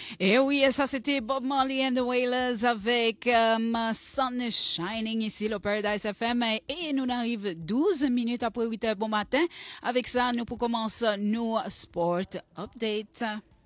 Et oui, ça c'était Bob Marley and the Wailers avec Sun is Shining ici le Paradise FM et nous arrivons 12 minutes après 8 heures bon matin. Avec ça, nous pour commencer nos sport updates.